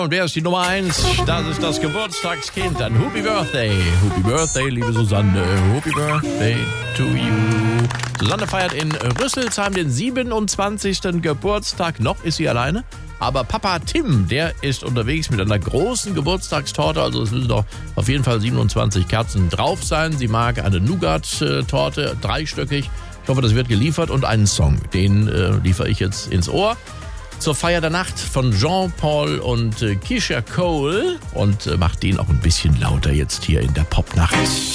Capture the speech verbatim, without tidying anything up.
Und wer ist die Nummer eins? Das ist das Geburtstagskind. Dann Happy Birthday. Happy Birthday, liebe Susanne. Happy Birthday to you. Susanne feiert in Rüsselsheim den siebenundzwanzigsten Geburtstag. Noch ist sie alleine. Aber Papa Tim, der ist unterwegs mit einer großen Geburtstagstorte. Also es müssen doch auf jeden Fall siebenundzwanzig Kerzen drauf sein. Sie mag eine Nougat-Torte, dreistöckig. Ich hoffe, das wird geliefert. Und einen Song, den äh, liefere ich jetzt ins Ohr. Zur Feier der Nacht von Jean-Paul und äh, Keisha Cole. Und äh, macht den auch ein bisschen lauter jetzt hier in der Popnacht.